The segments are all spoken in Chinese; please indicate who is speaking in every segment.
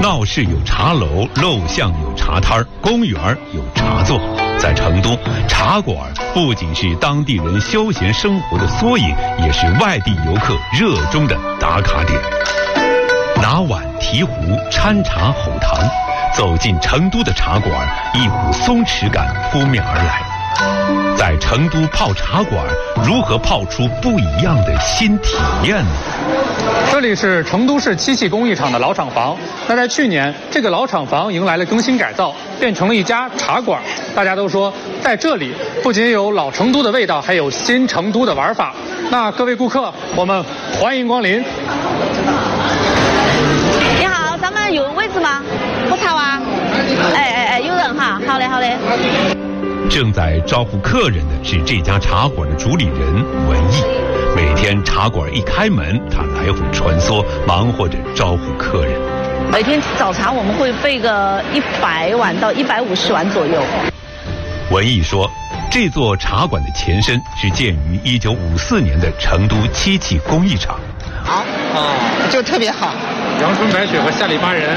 Speaker 1: 闹市有茶楼，陋巷有茶摊，公园有茶座。在成都，茶馆不仅是当地人休闲生活的缩影，也是外地游客热衷的打卡点。拿碗提壶，掺茶吼堂，走进成都的茶馆，一股松弛感扑面而来。在成都泡茶馆，如何泡出不一样的新体验呢？
Speaker 2: 这里是成都市漆器工艺厂的老厂房。那在去年，这个老厂房迎来了更新改造，变成了一家茶馆。大家都说，在这里不仅有老成都的味道，还有新成都的玩法。那各位顾客，我们欢迎光临。
Speaker 3: 你好，咱们有位置吗？喝茶啊？有人哈。好嘞，好嘞。
Speaker 1: 正在招呼客人的是这家茶馆的主理人文艺。每天茶馆一开门，他来回穿梭，忙活着招呼客人。
Speaker 3: 每天早茶我们会备个100碗到150碗左右。
Speaker 1: 文艺说，这座茶馆的前身是建于1954年的成都漆器工艺厂。
Speaker 4: 好就特别好，
Speaker 2: 阳春白雪和下里巴人。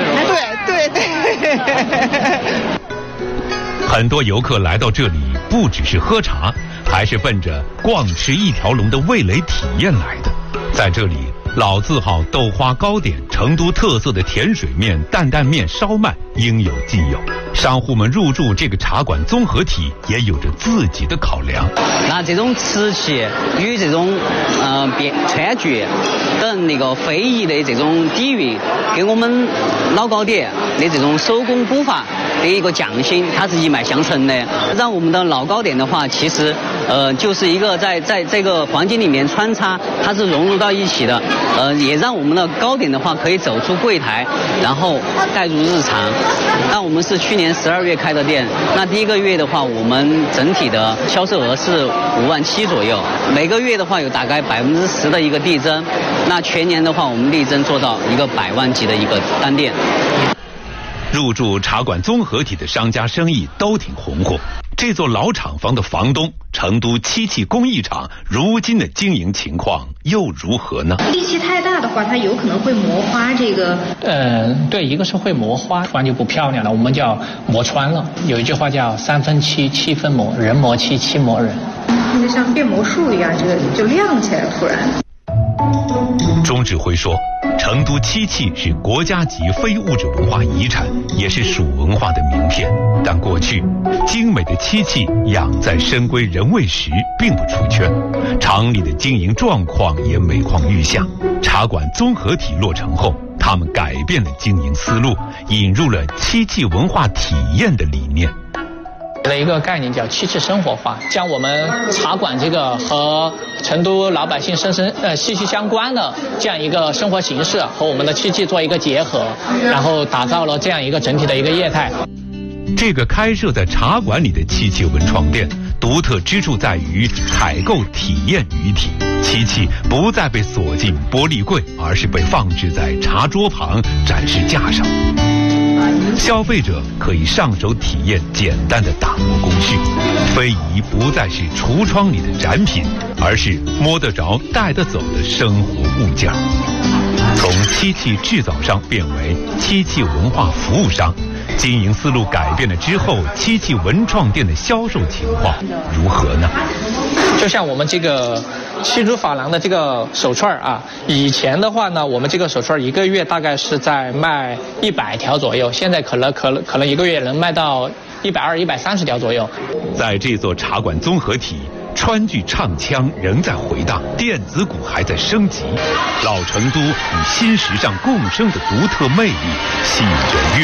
Speaker 2: 对。
Speaker 1: 很多游客来到这里，不只是喝茶，还是奔着逛吃一条龙的味蕾体验来的。在这里，老字号豆花糕点、成都特色的甜水面、担担面、烧麦应有尽有。商户们入驻这个茶馆综合体，也有着自己的考量。
Speaker 5: 那这种瓷器与这种川剧等那个非遗的这种底蕴，跟我们老糕点的这种手工古法的一个匠心，它是一脉相承的。让我们的老糕点的话，其实就是一个在这个环境里面穿插，它是融入到一起的。也让我们的糕点的话可以走出柜台，然后带入日常。那我们是去年12月开的店，那第一个月的话，我们整体的销售额是5万7左右，每个月的话有大概10%的一个递增。那全年的话，我们力争做到一个100万级的一个单店。
Speaker 1: 入驻茶馆综合体的商家生意都挺红火。这座老厂房的房东成都漆器工艺厂如今的经营情况又如何呢？
Speaker 6: 力气太大的话，它有可能会磨花这个。
Speaker 7: 对，一个是会磨花，穿就不漂亮了，我们叫磨穿了。有一句话叫3分漆，7分磨，人磨漆，漆磨人。
Speaker 6: 就像变魔术一样，这个就亮起来突然。
Speaker 1: 钟指挥说，成都漆器是国家级非物质文化遗产，也是蜀文化的名片。但过去，精美的漆器养在深闺人未识，并不出圈，厂里的经营状况也每况愈下。茶馆综合体落成后，他们改变了经营思路，引入了漆器文化体验的理念。
Speaker 7: 的一个概念叫漆器生活化，将我们茶馆这个和成都老百姓息息相关的这样一个生活形式和我们的漆器做一个结合，然后打造了这样一个整体的一个业态。
Speaker 1: 这个开设在茶馆里的漆器文创店，独特之处在于采购体验于一体，漆器不再被锁进玻璃柜，而是被放置在茶桌旁展示架上。消费者可以上手体验简单的打磨工序，非遗不再是橱窗里的展品，而是摸得着带得走的生活物件。从漆器制造商变为漆器文化服务商，经营思路改变了之后，漆器文创店的销售情况如何呢？
Speaker 7: 就像我们这个漆竹珐琅的这个手串啊，以前的话呢，我们这个手串一个月大概是在卖100条左右，现在可能一个月能卖到120、130条左右。
Speaker 1: 在这座茶馆综合体，川剧唱腔仍在回荡，电子鼓还在升级，老成都与新时尚共生的独特魅力吸引着